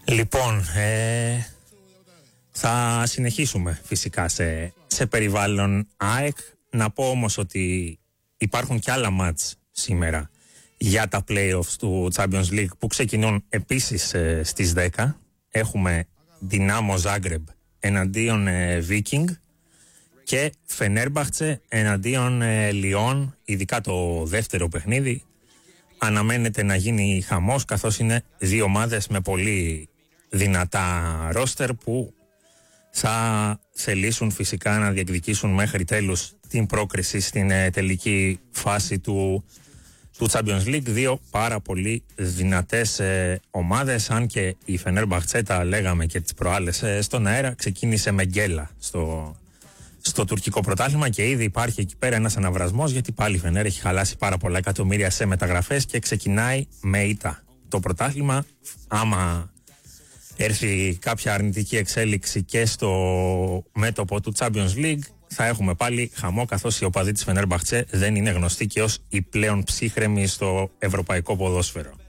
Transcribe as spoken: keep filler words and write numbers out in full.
Λοιπόν, ε, θα συνεχίσουμε φυσικά σε, σε περιβάλλον ΑΕΚ. Να πω όμως ότι υπάρχουν και άλλα μάτς σήμερα για τα play-offs του Champions League που ξεκινούν επίσης ε, στις δέκα. Έχουμε Δυνάμο Ζάγκρεμπ εναντίον ε, Viking και Φενέρμπαχτσε εναντίον ε, Λιόν, ειδικά το δεύτερο παιχνίδι. Αναμένεται να γίνει χαμός, καθώς είναι δύο ομάδες με πολύ δυνατά ρόστερ που θα θελήσουν φυσικά να διεκδικήσουν μέχρι τέλους την πρόκριση στην ε, τελική φάση του, του Champions League. Δύο πάρα πολύ δυνατές ε, ομάδες, αν και η Φενέρμπαχτσε, τα λέγαμε και τις προάλλες ε, στον αέρα, ξεκίνησε με γκέλα στο, στο τουρκικό πρωτάθλημα και ήδη υπάρχει εκεί πέρα ένας αναβρασμός, γιατί πάλι η Φενέρ έχει χαλάσει πάρα πολλά εκατομμύρια σε μεταγραφές και ξεκινάει με ήττα το πρωτάθλημα. Άμα έρθει κάποια αρνητική εξέλιξη και στο μέτωπο του Champions League, θα έχουμε πάλι χαμό, καθώς οι οπαδοί της Φενέρμπαχτσε δεν είναι γνωστοί και ως οι πλέον ψύχρεμοι στο ευρωπαϊκό ποδόσφαιρο.